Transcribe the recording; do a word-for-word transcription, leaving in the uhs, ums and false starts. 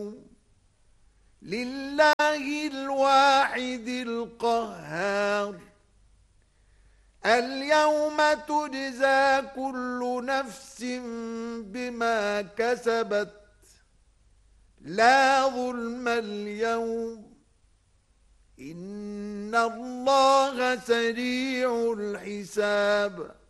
لله الواحد القهار. اليوم تجزى كل نفس بما كسبت لا ظلم اليوم إن الله سريع الحساب.